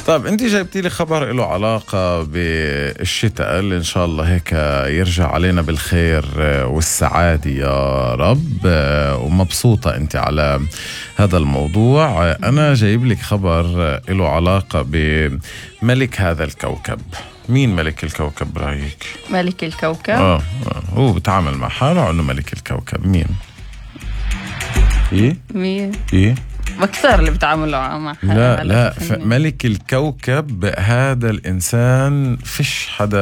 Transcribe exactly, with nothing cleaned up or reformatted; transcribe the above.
طيب انت جايبتي لي خبر له علاقة بالشتاء اللي ان شاء الله هيك يرجع علينا بالخير والسعادة يا رب، ومبسوطة انت على هذا الموضوع. انا جايب لك خبر له علاقة بملك هذا الكوكب. مين ملك الكوكب برأيك؟ ملك الكوكب؟ اه, آه. هو بتعامل مع حاله انه ملك الكوكب. مين؟ ايه؟ مين؟ ايه؟ بكثر اللي بتعاملوا مع لا لا ملك الكوكب هذا الإنسان فيش حدا